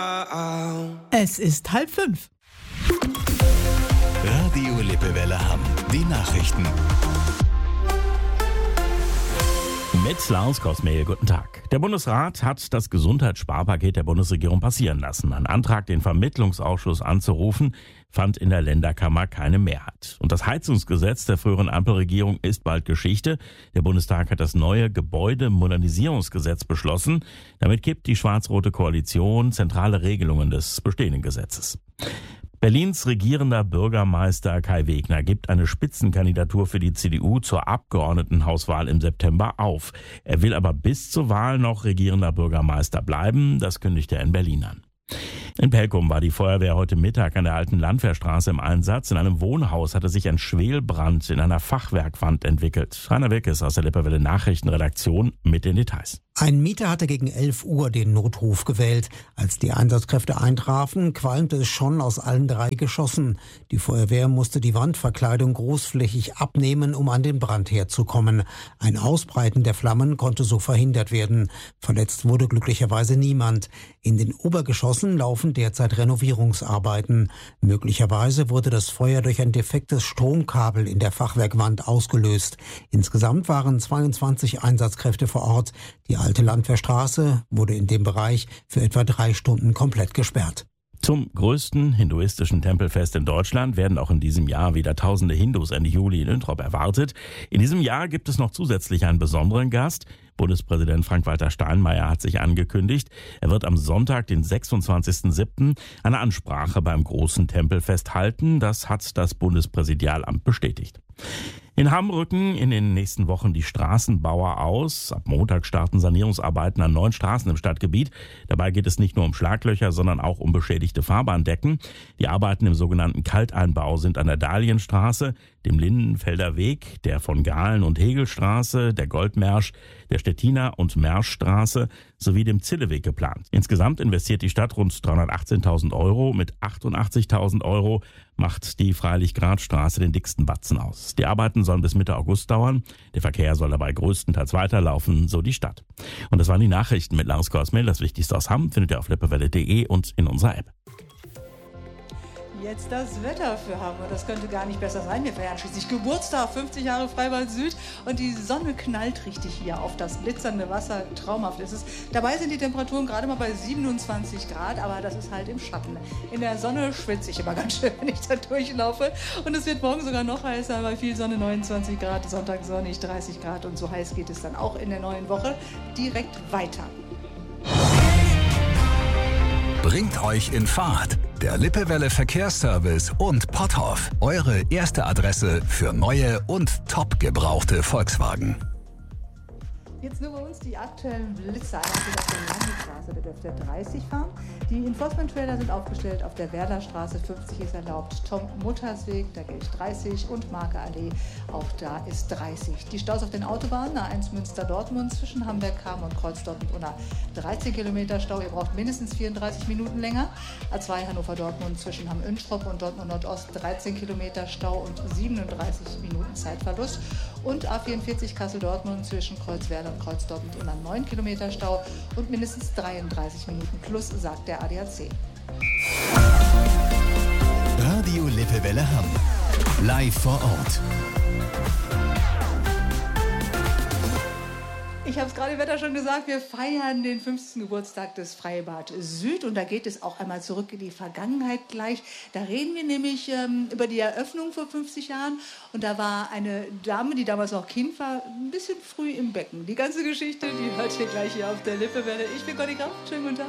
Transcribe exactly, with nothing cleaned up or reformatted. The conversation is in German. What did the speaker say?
Es ist halb fünf. Radio Lippewelle Hamm. Die Nachrichten. Mit Lars Kosmehl, guten Tag. Der Bundesrat hat das Gesundheitssparpaket der Bundesregierung passieren lassen. Ein Antrag, den Vermittlungsausschuss anzurufen, fand in der Länderkammer keine Mehrheit. Und das Heizungsgesetz der früheren Ampelregierung ist bald Geschichte. Der Bundestag hat das neue Gebäudemodernisierungsgesetz beschlossen. Damit kippt die schwarz-rote Koalition zentrale Regelungen des bestehenden Gesetzes. Berlins regierender Bürgermeister Kai Wegner gibt eine Spitzenkandidatur für die C D U zur Abgeordnetenhauswahl im September auf. Er will aber bis zur Wahl noch regierender Bürgermeister bleiben. Das kündigt er in Berlin an. In Pelkum war die Feuerwehr heute Mittag an der alten Landwehrstraße im Einsatz. In einem Wohnhaus hatte sich ein Schwelbrand in einer Fachwerkwand entwickelt. Rainer Wilkes aus der Lippewelle Nachrichtenredaktion mit den Details. Ein Mieter hatte gegen elf Uhr den Notruf gewählt. Als die Einsatzkräfte eintrafen, qualmte es schon aus allen drei Geschossen. Die Feuerwehr musste die Wandverkleidung großflächig abnehmen, um an den Brand herzukommen. Ein Ausbreiten der Flammen konnte so verhindert werden. Verletzt wurde glücklicherweise niemand. In den Obergeschossen laufen derzeit Renovierungsarbeiten. Möglicherweise wurde das Feuer durch ein defektes Stromkabel in der Fachwerkwand ausgelöst. Insgesamt waren zweiundzwanzig Einsatzkräfte vor Ort. Die alte Landwehrstraße wurde in dem Bereich für etwa drei Stunden komplett gesperrt. Zum größten hinduistischen Tempelfest in Deutschland werden auch in diesem Jahr wieder tausende Hindus Ende Juli in Üntrop erwartet. In diesem Jahr gibt es noch zusätzlich einen besonderen Gast. Bundespräsident Frank-Walter Steinmeier hat sich angekündigt. Er wird am Sonntag, den sechsundzwanzigsten siebten eine Ansprache beim großen Tempelfest halten. Das hat das Bundespräsidialamt bestätigt. In Hamm rücken in den nächsten Wochen die Straßenbauer aus. Ab Montag starten Sanierungsarbeiten an neun Straßen im Stadtgebiet. Dabei geht es nicht nur um Schlaglöcher, sondern auch um beschädigte Fahrbahndecken. Die Arbeiten im sogenannten Kalteinbau sind an der Dahlienstraße, dem Lindenfelder Weg, der von Gahlen- und Hegelstraße, der Goldmersch, der Stettiner- und Merschstraße sowie dem Zilleweg geplant. Insgesamt investiert die Stadt rund dreihundertachtzehntausend Euro. Mit achtundachtzigtausend Euro macht die Freilich-Grad-Straße den dicksten Batzen aus. Die Arbeiten sollen bis Mitte August dauern. Der Verkehr soll dabei größtenteils weiterlaufen, so die Stadt. Und das waren die Nachrichten mit Lars Kosmehl. Das Wichtigste aus Hamm findet ihr auf lippewelle punkt de und in unserer App. Jetzt das Wetter für Hamburg. Das könnte gar nicht besser sein. Wir feiern schließlich Geburtstag, fünfzig Jahre Freibad Süd. Und die Sonne knallt richtig hier auf das glitzernde Wasser. Traumhaft ist es. Dabei sind die Temperaturen gerade mal bei siebenundzwanzig Grad. Aber das ist halt im Schatten. In der Sonne schwitze ich immer ganz schön, wenn ich da durchlaufe. Und es wird morgen sogar noch heißer. Bei viel Sonne neunundzwanzig Grad. Sonntag sonnig dreißig Grad. Und so heiß geht es dann auch in der neuen Woche direkt weiter. Bringt euch in Fahrt. Der Lippewelle Verkehrsservice und Potthoff. Eure erste Adresse für neue und top gebrauchte Volkswagen. Jetzt nur bei uns die aktuellen Blitzer. Einmal auf der Landstraße, da dürft ihr dreißig fahren. Die Enforcement-Trailer sind aufgestellt. Auf der Werderstraße fünfzig ist erlaubt. Tom-Muttersweg, da gilt dreißig. Und Marke-Allee, auch da ist dreißig. Die Staus auf den Autobahnen, A eins Münster-Dortmund zwischen Hamburg-Kamm und Kreuz-Dortmund-Unna dreizehn Kilometer Stau. Ihr braucht mindestens vierunddreißig Minuten länger. A zwei Hannover-Dortmund zwischen Hamm-Üntrop und Dortmund-Nordost dreizehn Kilometer Stau und siebenunddreißig Minuten Zeitverlust. Und A vierundvierzig Kassel-Dortmund zwischen Kreuzwerder und Kreuz-Dortmund immer neun Kilometer Stau und mindestens dreiunddreißig Minuten plus, sagt der A D A C. Radio Lippewelle Hamm. Live vor Ort. Ich habe es gerade im Wetter schon gesagt, wir feiern den fünfzigsten Geburtstag des Freibad Süd und da geht es auch einmal zurück in die Vergangenheit gleich. Da reden wir nämlich ähm, über die Eröffnung vor fünfzig Jahren und da war eine Dame, die damals noch Kind war, ein bisschen früh im Becken. Die ganze Geschichte, die hört ihr gleich hier auf der Lippewelle. Ich bin Conny Kraft, schönen guten Tag.